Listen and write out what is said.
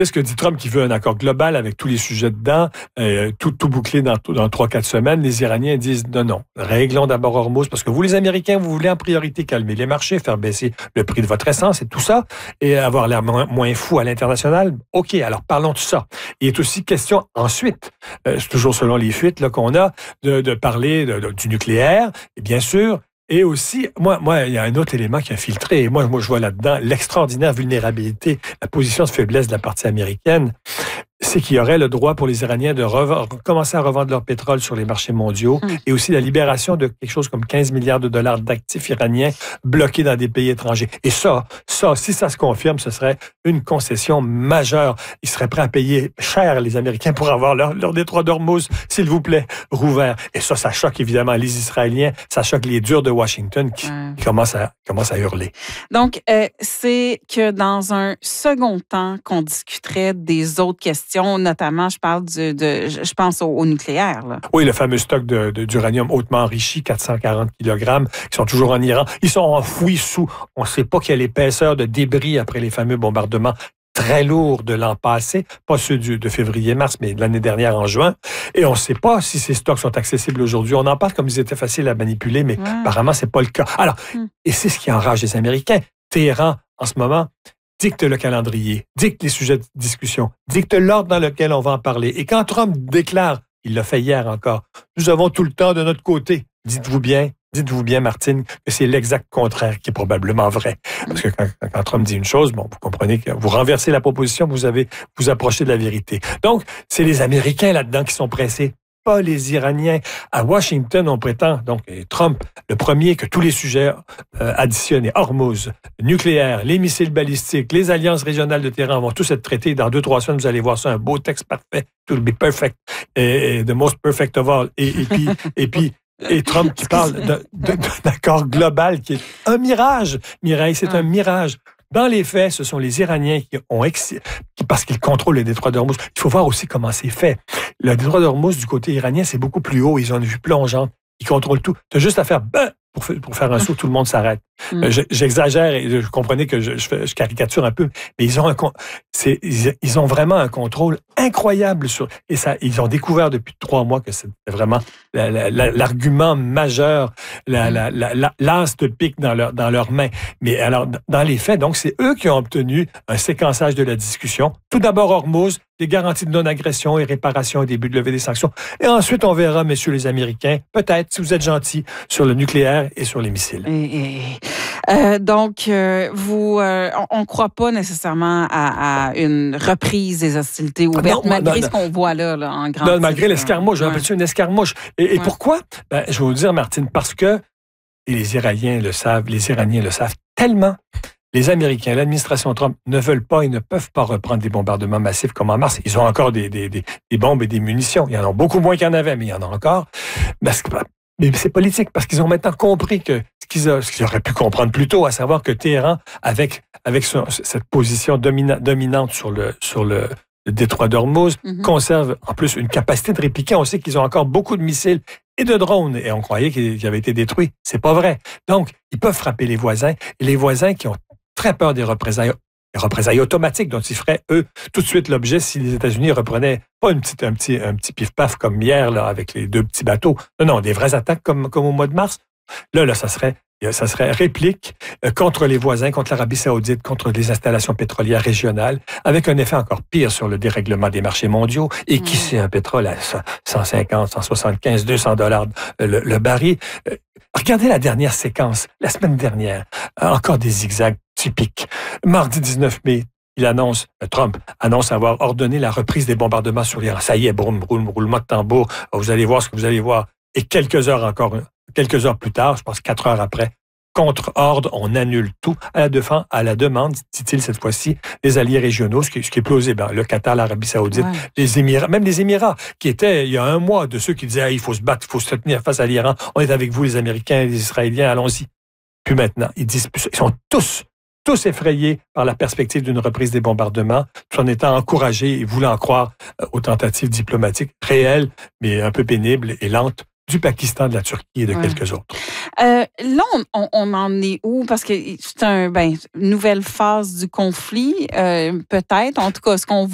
Qu'est-ce que dit Trump qui veut un accord global avec tous les sujets dedans, tout bouclé dans 3-4 semaines? Les Iraniens disent non. Réglons d'abord Hormuz, parce que vous, les Américains, vous voulez en priorité calmer les marchés, faire baisser le prix de votre essence et tout ça, et avoir l'air moins fou à l'international. OK, alors parlons de ça. Il est aussi question ensuite, c'est toujours selon les fuites là, qu'on a, de parler du nucléaire, et bien sûr. Et aussi, moi, il y a un autre élément qui a filtré. Et moi, je vois là-dedans l'extraordinaire vulnérabilité, la position de faiblesse de la partie américaine. C'est qu'il y aurait le droit pour les Iraniens de commencer à revendre leur pétrole sur les marchés mondiaux et aussi la libération de quelque chose comme 15 milliards de dollars d'actifs iraniens bloqués dans des pays étrangers. Et ça, si ça se confirme, ce serait une concession majeure. Ils seraient prêts à payer cher, les Américains, pour avoir leur détroit d'Ormuz, s'il vous plaît, rouvert. Et ça choque évidemment les Israéliens, ça choque les durs de Washington qui commencent à hurler. Donc, c'est que dans un second temps qu'on discuterait des autres questions, notamment, je pense au nucléaire. Là. Oui, le fameux stock d'uranium hautement enrichi, 440 kg, qui sont toujours en Iran. Ils sont enfouis on ne sait pas quelle épaisseur de débris après les fameux bombardements très lourds de l'an passé, pas ceux de février-mars, mais de l'année dernière en juin. Et on ne sait pas si ces stocks sont accessibles aujourd'hui. On en parle comme ils étaient faciles à manipuler, mais apparemment, ce n'est pas le cas. Alors, et c'est ce qui enrage les Américains. Téhéran, en ce moment, dicte le calendrier, dicte les sujets de discussion, dicte l'ordre dans lequel on va en parler. Et quand Trump déclare, il l'a fait hier encore, nous avons tout le temps de notre côté, dites-vous bien, Martine, que c'est l'exact contraire qui est probablement vrai. Parce que quand Trump dit une chose, vous comprenez que vous renversez la proposition, vous approchez de la vérité. Donc, c'est les Américains là-dedans qui sont pressés, pas les Iraniens. À Washington, on prétend, donc, et Trump, le premier, que tous les sujets additionnés, Hormuz, nucléaire, les missiles balistiques, les alliances régionales de Téhéran vont tous être traités. Dans 2-3 semaines, vous allez voir ça, un beau texte parfait. It will be perfect. Et the most perfect of all. Et Trump qui parle d'un accord global qui est un mirage. Mireille, c'est un mirage. Dans les faits, ce sont les Iraniens parce qu'ils contrôlent le détroit d'Ormuz. Il faut voir aussi comment c'est fait. Le détroit d'Ormuz, du côté iranien, c'est beaucoup plus haut. Ils ont une vue plongeante. Ils contrôlent tout. Tu as juste à faire pour faire un saut, tout le monde s'arrête. J'exagère et je comprenais que je caricature un peu, mais ils ont vraiment un contrôle incroyable ils ont découvert depuis 3 mois que c'était vraiment l'argument majeur, l'as de pique dans leurs mains. Mais alors, dans les faits, donc, c'est eux qui ont obtenu un séquençage de la discussion. Tout d'abord, Hormuz, des garanties de non-agression et réparation au début de lever des sanctions. Et ensuite, on verra, messieurs les Américains, peut-être, si vous êtes gentils, sur le nucléaire et sur les missiles. Donc, on ne croit pas nécessairement à une reprise des hostilités ouvertes, malgré ce qu'on voit là en grand. Non, malgré l'escarmouche, j'appelle ça une escarmouche. Et pourquoi? Je vais vous dire, Martine, parce que, et les Iraniens le savent tellement, les Américains, l'administration Trump ne veulent pas et ne peuvent pas reprendre des bombardements massifs comme en mars. Ils ont encore des bombes et des munitions. Il y en a beaucoup moins qu'il y en avait, mais il y en a encore. Mais c'est politique, parce qu'ils ont maintenant compris que ce qu'ils auraient pu comprendre plus tôt, à savoir que Téhéran, avec cette position dominante sur le détroit d'Ormuz, conserve en plus une capacité de répliquer. On sait qu'ils ont encore beaucoup de missiles et de drones, et on croyait qu'ils avaient été détruits. C'est pas vrai. Donc, ils peuvent frapper les voisins, et les voisins qui ont très peur des représailles automatiques dont ils feraient, eux, tout de suite l'objet si les États-Unis reprenaient pas un petit pif-paf comme hier là, avec les 2 petits bateaux. Non, des vraies attaques comme au mois de mars. Là, ça serait réplique contre les voisins, contre l'Arabie saoudite, contre les installations pétrolières régionales, avec un effet encore pire sur le dérèglement des marchés mondiaux. Et qui sait, un pétrole à 150, 175, 200 $ le baril. Regardez la dernière séquence, la semaine dernière. Encore des zigzags typiques. Mardi 19 mai, Trump annonce avoir ordonné la reprise des bombardements sur l'Iran. Ça y est, roulement de tambour. Vous allez voir ce que vous allez voir. Et quelques heures plus tard, je pense 4 heures après, contre-ordre, on annule tout à la demande, dit-il cette fois-ci, des alliés régionaux, ce qui est plausible. Le Qatar, l'Arabie saoudite, les Émirats, même les Émirats, qui étaient, il y a un mois, de ceux qui disaient il faut se battre, il faut se tenir face à l'Iran, on est avec vous, les Américains, les Israéliens, allons-y. Puis maintenant, ils sont tous effrayés par la perspective d'une reprise des bombardements, tout en étant encouragés et voulant croire aux tentatives diplomatiques réelles, mais un peu pénibles et lentes, du Pakistan, de la Turquie et de quelques autres. Là, on en est où? Parce que c'est une nouvelle phase du conflit, peut-être. En tout cas, ce qu'on